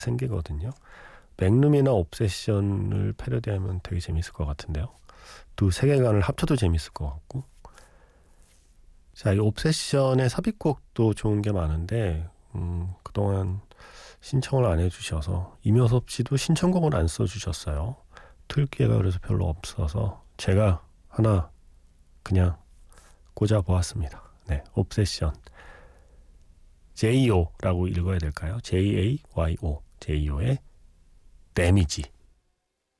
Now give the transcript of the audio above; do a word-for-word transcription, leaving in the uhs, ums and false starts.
생기거든요. 맥룸이나 옵세션을 패러디하면 되게 재밌을 것 같은데요. 두 세계관을 합쳐도 재밌을 것 같고. 자, 이 옵세션의 삽입곡도 좋은 게 많은데 음, 그동안 신청을 안 해주셔서 이명섭 씨도 신청곡을 안 써주셨어요. 틀 기회가 그래서 별로 없어서 제가 하나 그냥 꽂아보았습니다. 네, 옵세션 제이오라고 읽어야 될까요? 제이에이와이오 제이오의 데미지.